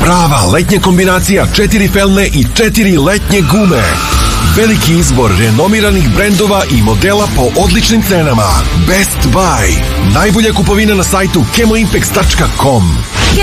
Prava letnja kombinacija 4 felne i 4 letnje gume. Veliki izbor renomiranih brendova i modela po odličnim cenama. Best Buy. Najbolja kupovina na sajtu chemoimpex.com.